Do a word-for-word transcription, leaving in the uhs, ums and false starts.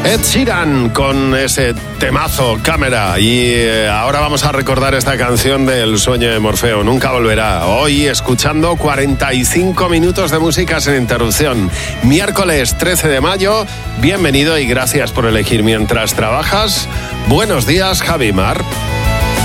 Ed Sheeran con ese temazo, Cámara. Y eh, ahora vamos a recordar esta canción del sueño de Morfeo, Nunca volverá. Hoy escuchando cuarenta y cinco minutos de música sin interrupción. Miércoles trece de mayo. Bienvenido y gracias por elegir mientras trabajas. Buenos días, Javi Mar.